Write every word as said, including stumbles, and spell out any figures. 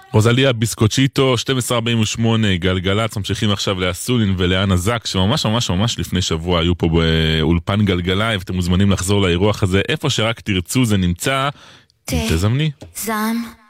רוזליה ביסקוצ'יטו, שתים עשרה ארבעים ושמונה, גלגלץ, ממשיכים עכשיו לאסולין ולאנה זק, שממש ממש ממש לפני שבוע היו פה באולפן גלגלה, ואתם מוזמנים לחזור לאירוח הזה, איפה שרק תרצו זה נמצא, תזמני. זם.